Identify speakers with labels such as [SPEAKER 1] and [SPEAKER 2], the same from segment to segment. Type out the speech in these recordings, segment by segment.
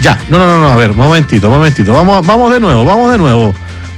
[SPEAKER 1] Ya, no, a ver, momentito. Vamos de nuevo.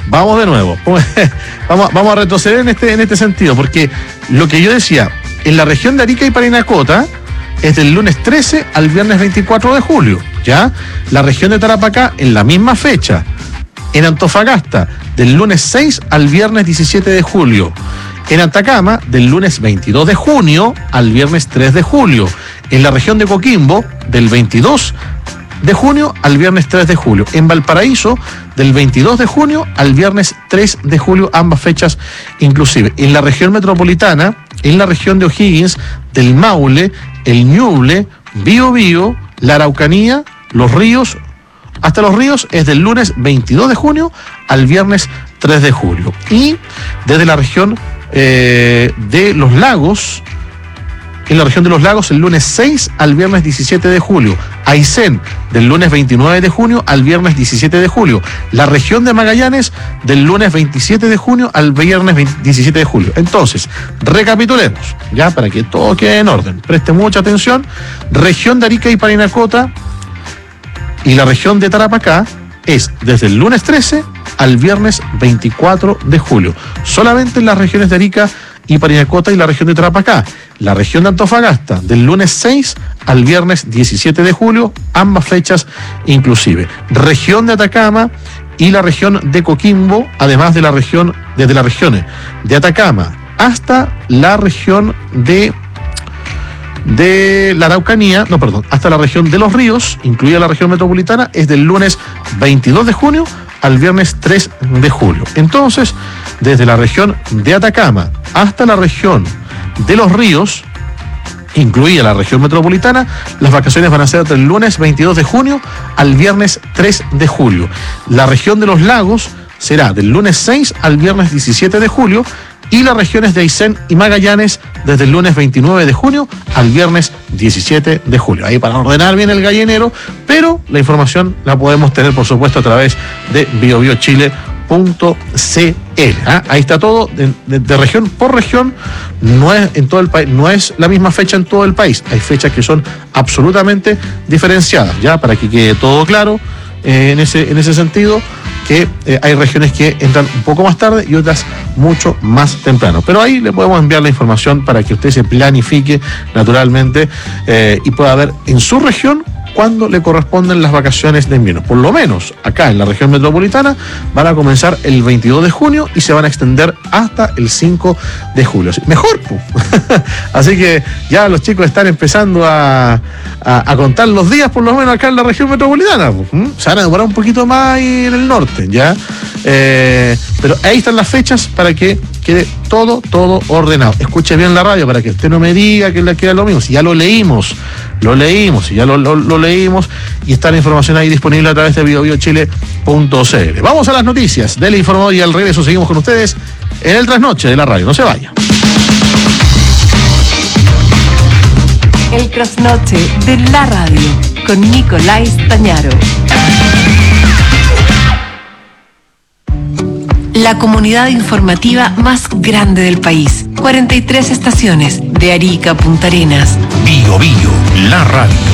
[SPEAKER 1] Vamos a retroceder en este sentido, porque lo que yo decía, en la región de Arica y Parinacota es del lunes 13 al viernes 24 de julio, ¿ya? La región de Tarapacá en la misma fecha. En Antofagasta, del lunes 6 al viernes 17 de julio. En Atacama, del lunes 22 de junio al viernes 3 de julio. En la región de Coquimbo, del 22 de junio al viernes 3 de julio. En Valparaíso, del 22 de junio al viernes 3 de julio, ambas fechas inclusive. En la región metropolitana, en la región de O'Higgins, del Maule, el Ñuble, Biobío, la Araucanía, Los Ríos, hasta Los Ríos es del lunes 22 de junio al viernes 3 de julio. Y desde la región de Los Lagos, en la región de Los Lagos, el lunes 6 al viernes 17 de julio. Aysén, del lunes 29 de junio al viernes 17 de julio. La región de Magallanes, del lunes 27 de junio al viernes 17 de julio. Entonces, recapitulemos, ya para que todo quede en orden. Preste mucha atención. Región de Arica y Parinacota y la región de Tarapacá es desde el lunes 13 al viernes 24 de julio. Solamente en las regiones de Arica y Parinacota y la región de Tarapacá. La región de Antofagasta, del lunes 6 al viernes 17 de julio, ambas fechas inclusive. Región de Atacama y la región de Coquimbo, además de la región, desde las regiones de Atacama hasta la región de la Araucanía, hasta la región de Los Ríos, incluida la región metropolitana, es del lunes 22 de junio al viernes 3 de julio. Entonces, desde la región de Atacama hasta la región de Los Ríos, incluida la región metropolitana, las vacaciones van a ser del lunes 22 de junio al viernes 3 de julio. La región de Los Lagos será del lunes 6 al viernes 17 de julio y las regiones de Aysén y Magallanes desde el lunes 29 de junio al viernes 17 de julio. Ahí para ordenar bien el gallinero, pero la información la podemos tener, por supuesto, a través de biobiochile.cl. Ahí está todo, de región por región. No es en todo el país, no es la misma fecha en todo el país. Hay fechas que son absolutamente diferenciadas, ya para que quede todo claro en ese sentido, que hay regiones que entran un poco más tarde y otras mucho más temprano. Pero ahí le podemos enviar la información para que usted se planifique naturalmente y pueda ver en su región cuándo le corresponden las vacaciones de invierno. Por lo menos acá en la región metropolitana van a comenzar el 22 de junio y se van a extender hasta el 5 de julio. Mejor, pues. Así que ya los chicos están empezando a contar los días, por lo menos acá en la región metropolitana. Se van a demorar un poquito más ahí en el norte, ¿ya? Pero ahí están las fechas para que quede todo ordenado. Escuche bien la radio para que usted no me diga que le queda lo mismo. Si ya lo leímos y está la información ahí disponible a través de biobiochile.cl. Vamos a las noticias del Informador y al regreso seguimos con ustedes en el trasnoche de la radio. No se vaya.
[SPEAKER 2] El trasnoche de la radio con Nicolás Tañaro. La comunidad informativa más grande del país. 43 estaciones, de Arica a Punta Arenas.
[SPEAKER 3] Bio, la radio.